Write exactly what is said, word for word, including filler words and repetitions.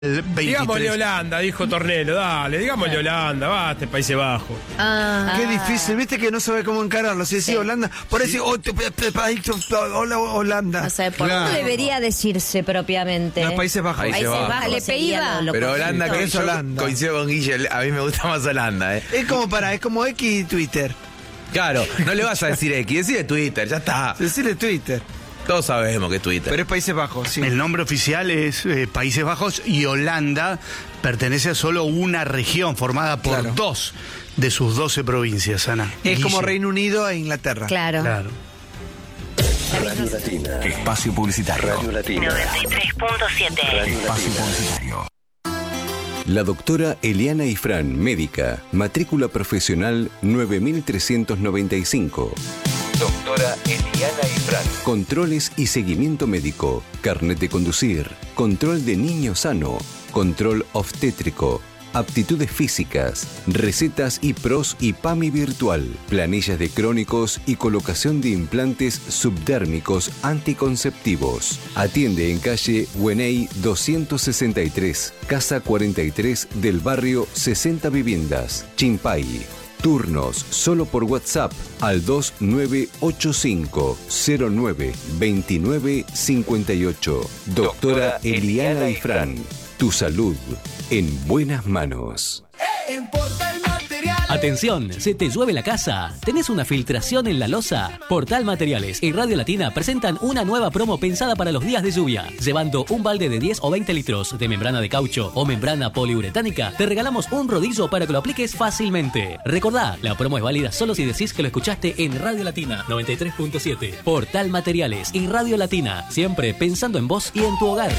Digámosle Holanda, dijo Tornelo, dale, digámosle Holanda, basta, Países Bajos. Ah, Qué difícil, viste que no sabe cómo encararlo. Si decía Sí. Holanda, por Sí. eso, oh, te- te- te- país, hola, Holanda. no sé, ¿por Claro. qué ¿Cómo debería decirse propiamente? No, Países Bajos. Países Países Bajos. Bajos Le sería peiba. lo- lo Pero correcto. Holanda, que Es yo Holanda. coincido con Guille, a mí me gusta más Holanda, ¿eh? Es como para, es como X y Twitter. Claro, no le vas a decir X, decide Twitter, ya está. Decirle Twitter. Todos sabemos que es Twitter. Pero es Países Bajos, sí. El nombre oficial es eh, Países Bajos y Holanda pertenece a solo una región formada por Claro. dos de sus doce provincias, Ana. Es como Guille. Reino Unido e Inglaterra. Claro. Claro. Radio Latina. Espacio Publicitario. Radio Latina. noventa y tres punto siete. Radio Espacio Latina. Publicitario. La doctora Eliana Ifrán, médica, matrícula profesional nueve mil trescientos noventa y cinco. Doctora Eliana Ifrán. Controles y seguimiento médico, carnet de conducir, control de niño sano, control obstétrico, aptitudes físicas, recetas y pros y PAMI virtual, planillas de crónicos y colocación de implantes subdérmicos anticonceptivos. Atiende en calle Güeney doscientos sesenta y tres, casa cuarenta y tres del barrio sesenta Viviendas, Chimpay. Turnos solo por WhatsApp al dos nueve ocho cinco cero nueve dos nueve cinco ocho. Doctora Eliana Ifrán. Tu salud en buenas manos. Atención, ¿se te llueve la casa? ¿Tenés una filtración en la losa? Portal Materiales y Radio Latina presentan una nueva promo pensada para los días de lluvia. Llevando un balde de diez o veinte litros de membrana de caucho o membrana poliuretánica, te regalamos un rodillo para que lo apliques fácilmente. Recordá, la promo es válida solo si decís que lo escuchaste en Radio Latina noventa y tres punto siete. Portal Materiales y Radio Latina, siempre pensando en vos y en tu hogar.